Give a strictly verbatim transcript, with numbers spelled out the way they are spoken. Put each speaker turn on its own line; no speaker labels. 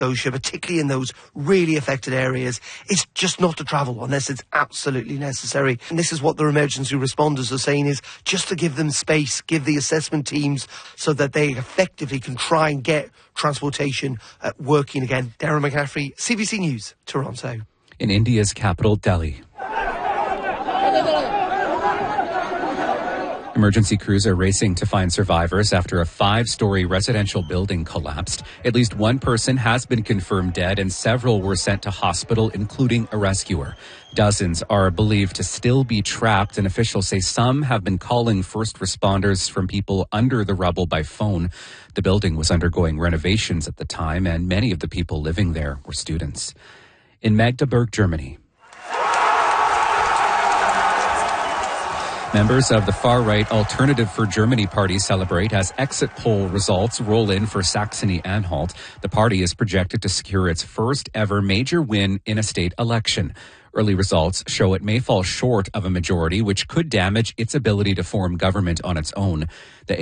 particularly in those really affected areas, is just not to travel unless it's absolutely necessary. And this is what their emergency responders are saying, is just to give them space, give the assessment teams so that they effectively can try and get transportation uh, working again. Darren McCaffrey, C B C News, Toronto.
In India's capital, Delhi. Emergency crews are racing to find survivors after a five-story residential building collapsed. At least one person has been confirmed dead and several were sent to hospital, including a rescuer. Dozens are believed to still be trapped, and officials say some have been calling first responders from people under the rubble by phone. The building was undergoing renovations at the time, and many of the people living there were students. In Magdeburg, Germany. Members of the far-right Alternative for Germany party celebrate as exit poll results roll in for Saxony-Anhalt. The party is projected to secure its first ever major win in a state election. Early results show it may fall short of a majority, which could damage its ability to form government on its own. The